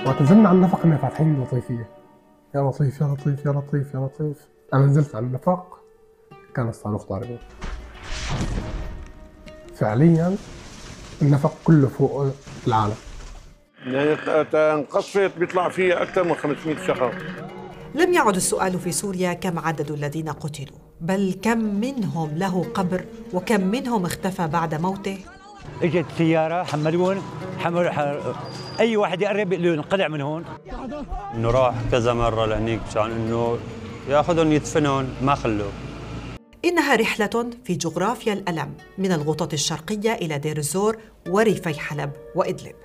وقت نزلنا على النفق كنا فاتحين لطيفية، يا لطيف يا لطيف يا لطيف يا لطيف. أنا نزلت على النفق كان الصاروخ ضاربه. فعليا النفق كله فوق العالم. يعني انقصفت بيطلع فيها أكثر من 500 شخص. لم يعد السؤال في سوريا كم عدد الذين قتلوا، بل كم منهم له قبر وكم منهم اختفى بعد موته. اجت سيارة حملون اي واحد يقرب يقول له انقلع من هون. انه راح كذا مرة لهنيك مشان انه ياخذهم يدفنهم ما خلوه. إنها رحلة في جغرافيا الألم من الغوطة الشرقية إلى دير الزور وريفي حلب وإدلب.